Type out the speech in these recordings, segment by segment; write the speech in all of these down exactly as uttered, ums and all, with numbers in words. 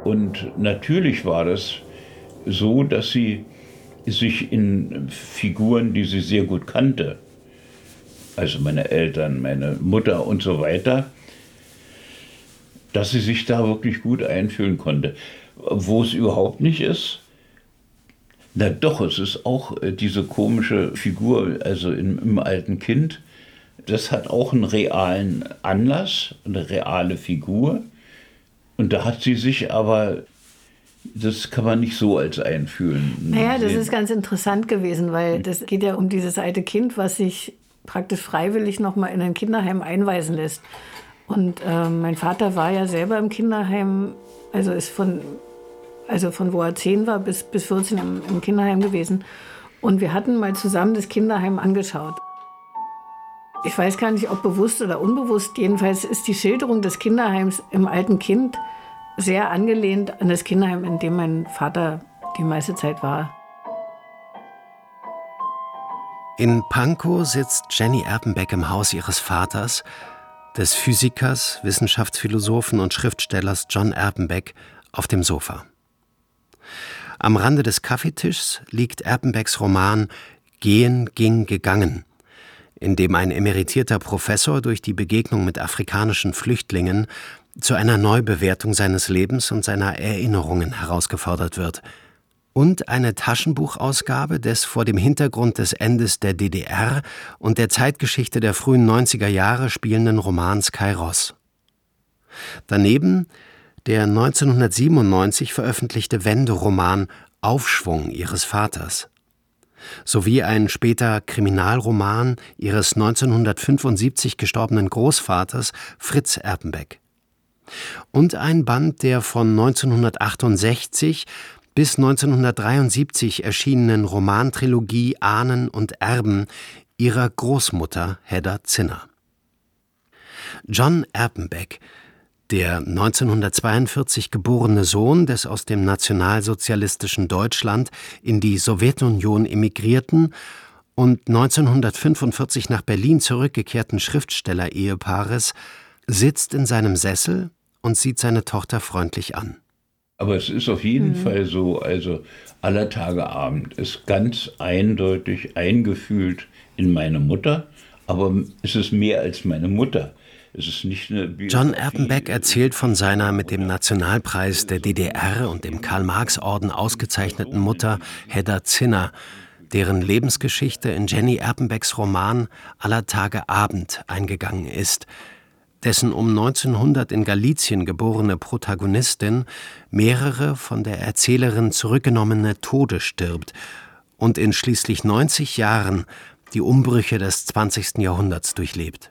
Und natürlich war das so, dass sie sich in Figuren, die sie sehr gut kannte, also meine Eltern, meine Mutter und so weiter, dass sie sich da wirklich gut einfühlen konnte. Wo es überhaupt nicht ist, na doch, es ist auch diese komische Figur, also im, im alten Kind, das hat auch einen realen Anlass, eine reale Figur. Und da hat sie sich aber, das kann man nicht so als einfühlen. Naja, das ist ganz interessant gewesen, weil das geht ja um dieses alte Kind, was sich praktisch freiwillig nochmal in ein Kinderheim einweisen lässt. Und äh, mein Vater war ja selber im Kinderheim, also ist von, also von wo er zehn war bis, bis vierzehn im, im Kinderheim gewesen. Und wir hatten mal zusammen das Kinderheim angeschaut. Ich weiß gar nicht, ob bewusst oder unbewusst, jedenfalls ist die Schilderung des Kinderheims im alten Kind sehr angelehnt an das Kinderheim, in dem mein Vater die meiste Zeit war. In Pankow sitzt Jenny Erpenbeck im Haus ihres Vaters, des Physikers, Wissenschaftsphilosophen und Schriftstellers John Erpenbeck, auf dem Sofa. Am Rande des Kaffeetischs liegt Erpenbecks Roman »Gehen, ging, gegangen«, in dem ein emeritierter Professor durch die Begegnung mit afrikanischen Flüchtlingen zu einer Neubewertung seines Lebens und seiner Erinnerungen herausgefordert wird. Und eine Taschenbuchausgabe des vor dem Hintergrund des Endes der D D R und der Zeitgeschichte der frühen neunziger Jahre spielenden Romans Kairos. Daneben der neunzehnhundertsiebenundneunzig veröffentlichte Wenderoman Aufschwung ihres Vaters sowie ein später Kriminalroman ihres neunzehnhundertfünfundsiebzig gestorbenen Großvaters Fritz Erpenbeck. Und ein Band der von neunzehnhundertachtundsechzig bis neunzehnhundertdreiundsiebzig erschienenen Romantrilogie Ahnen und Erben ihrer Großmutter Hedda Zinner. John Erpenbeck, der neunzehnhundertzweiundvierzig geborene Sohn des aus dem nationalsozialistischen Deutschland in die Sowjetunion emigrierten und neunzehnhundertfünfundvierzig nach Berlin zurückgekehrten Schriftsteller-Ehepaares, sitzt in seinem Sessel und sieht seine Tochter freundlich an. Aber es ist auf jeden Mhm. Fall so, also aller Tage Abend ist ganz eindeutig eingefühlt in meine Mutter, aber es ist mehr als meine Mutter. Es ist nicht eine Biografie. John Erpenbeck erzählt von seiner mit dem Nationalpreis der D D R und dem Karl-Marx-Orden ausgezeichneten Mutter Hedda Zinner, deren Lebensgeschichte in Jenny Erpenbecks Roman Aller Tage Abend eingegangen ist, dessen um neunzehnhundert in Galizien geborene Protagonistin mehrere von der Erzählerin zurückgenommene Tode stirbt und in schließlich neunzig Jahren die Umbrüche des zwanzigsten Jahrhunderts durchlebt.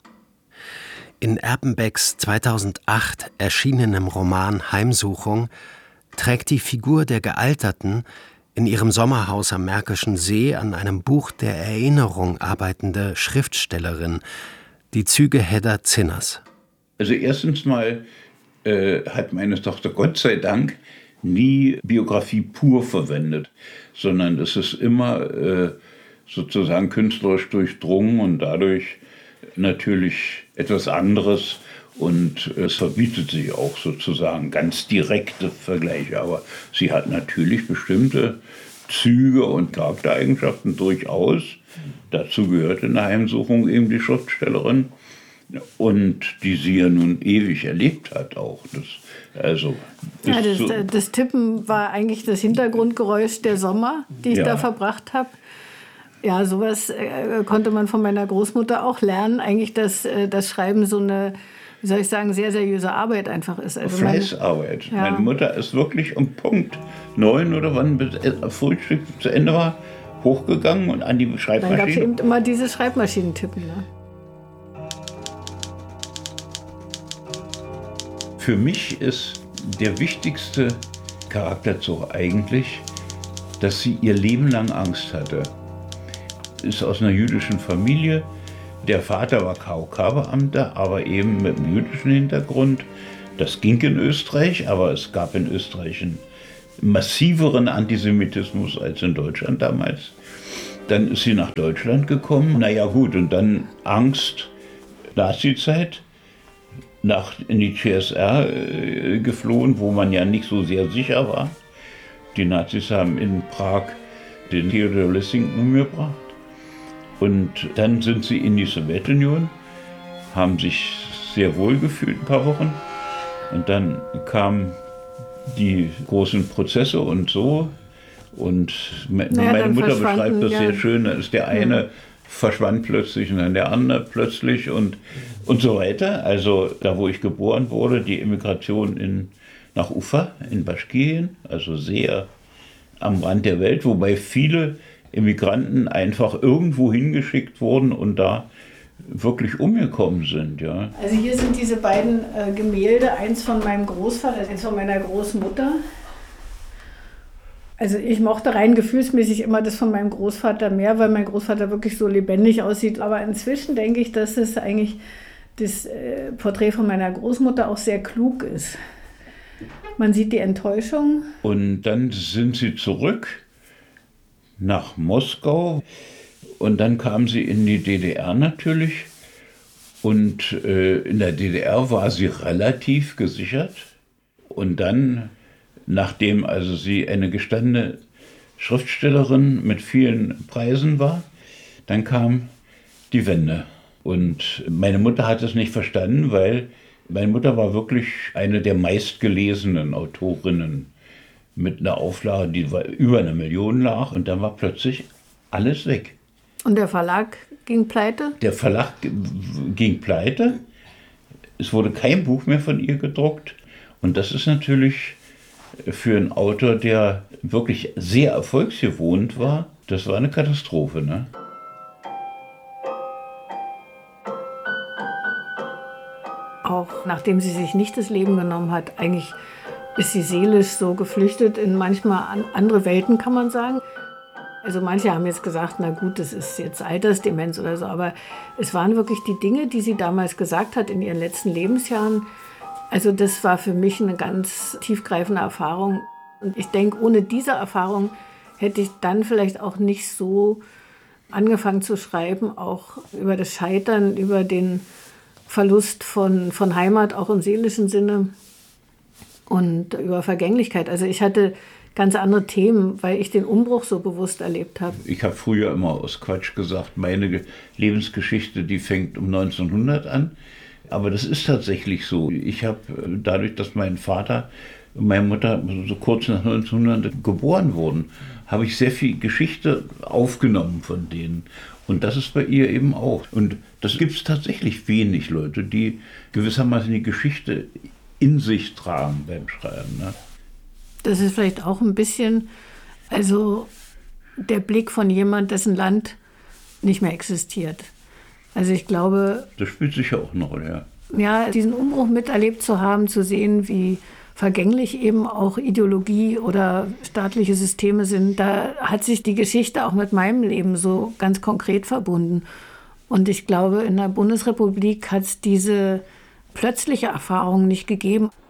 In Erpenbecks zweitausendacht erschienenem Roman Heimsuchung trägt die Figur der gealterten, in ihrem Sommerhaus am Märkischen See an einem Buch der Erinnerung arbeitende Schriftstellerin die Züge Hedda Zinners. Also erstens mal äh, hat meine Tochter Gott sei Dank nie Biografie pur verwendet, sondern es ist immer äh, sozusagen künstlerisch durchdrungen und dadurch natürlich etwas anderes und es verbietet sich auch sozusagen ganz direkte Vergleiche. Aber sie hat natürlich bestimmte Züge und Charaktereigenschaften durchaus. Dazu gehört in der Heimsuchung eben die Schriftstellerin und die sie ja nun ewig erlebt hat auch. Das, also, ja, das, das Tippen war eigentlich das Hintergrundgeräusch der Sommer, die ich ja. da verbracht habe. Ja, sowas äh, konnte man von meiner Großmutter auch lernen, eigentlich, dass äh, das Schreiben so eine, wie soll ich sagen, sehr seriöse Arbeit einfach ist. Also Fleißarbeit. Ja. Meine Mutter ist wirklich um Punkt neun oder wann das Frühstück zu Ende war, hochgegangen und an die Schreibmaschine. Dann gab es eben immer diese Schreibmaschinentippen. Ne? Für mich ist der wichtigste Charakterzug eigentlich, dass sie ihr Leben lang Angst hatte. Ist aus einer jüdischen Familie. Der Vater war K O K-Beamter, aber eben mit einem jüdischen Hintergrund. Das ging in Österreich, aber es gab in Österreich einen massiveren Antisemitismus als in Deutschland damals. Dann ist sie nach Deutschland gekommen. Naja gut, und dann Angst, Nazi-Zeit. nach, in die C S R äh, geflohen, wo man ja nicht so sehr sicher war. Die Nazis haben in Prag den Theodor Lessing umgebracht. Und dann sind sie in die Sowjetunion, haben sich sehr wohl gefühlt ein paar Wochen. Und dann kamen die großen Prozesse und so. Und me naja, meine Mutter beschreibt das ja sehr schön. Da ist der eine ja. verschwand plötzlich und dann der andere plötzlich und, und so weiter. Also da, wo ich geboren wurde, die Emigration in, nach Ufa in Baschkirien, also sehr am Rand der Welt, wobei viele Emigranten einfach irgendwo hingeschickt wurden und da wirklich umgekommen sind. Ja. Also hier sind diese beiden äh, Gemälde, eins von meinem Großvater, eins von meiner Großmutter. Also ich mochte rein gefühlsmäßig immer das von meinem Großvater mehr, weil mein Großvater wirklich so lebendig aussieht. Aber inzwischen denke ich, dass es eigentlich das äh, Porträt von meiner Großmutter auch sehr klug ist. Man sieht die Enttäuschung. Und dann sind sie zurück nach Moskau und dann kam sie in die D D R natürlich. Und äh, in der D D R war sie relativ gesichert. Und dann, nachdem also sie eine gestandene Schriftstellerin mit vielen Preisen war, dann kam die Wende. Und meine Mutter hat es nicht verstanden, weil meine Mutter war wirklich eine der meistgelesenen Autorinnen mit einer Auflage, die über eine Million lag. Und dann war plötzlich alles weg. Und der Verlag ging pleite? Der Verlag ging pleite. Es wurde kein Buch mehr von ihr gedruckt. Und das ist natürlich für einen Autor, der wirklich sehr erfolgsgewohnt war, das war eine Katastrophe, ne? Auch nachdem sie sich nicht das Leben genommen hat, eigentlich ist sie seelisch so geflüchtet in manchmal andere Welten, kann man sagen. Also manche haben jetzt gesagt, na gut, das ist jetzt Altersdemenz oder so, aber es waren wirklich die Dinge, die sie damals gesagt hat in ihren letzten Lebensjahren. Also das war für mich eine ganz tiefgreifende Erfahrung. Und ich denke, ohne diese Erfahrung hätte ich dann vielleicht auch nicht so angefangen zu schreiben, auch über das Scheitern, über den Verlust von, von Heimat, auch im seelischen Sinne und über Vergänglichkeit. Also ich hatte ganz andere Themen, weil ich den Umbruch so bewusst erlebt habe. Ich habe früher immer aus Quatsch gesagt, meine Lebensgeschichte, die fängt um neunzehnhundert an. Aber das ist tatsächlich so. Ich habe dadurch, dass mein Vater und meine Mutter so kurz nach neunzehnhundert geboren wurden, habe ich sehr viel Geschichte aufgenommen von denen. Und das ist bei ihr eben auch. Und das gibt es tatsächlich wenig Leute, die gewissermaßen die Geschichte in sich tragen beim Schreiben. Ne? Das ist vielleicht auch ein bisschen, also der Blick von jemand, dessen Land nicht mehr existiert. Also ich glaube... Das spielt sicher auch eine Rolle, ja. Ja, diesen Umbruch miterlebt zu haben, zu sehen, wie vergänglich eben auch Ideologie oder staatliche Systeme sind, da hat sich die Geschichte auch mit meinem Leben so ganz konkret verbunden. Und ich glaube, in der Bundesrepublik hat es diese plötzliche Erfahrung nicht gegeben.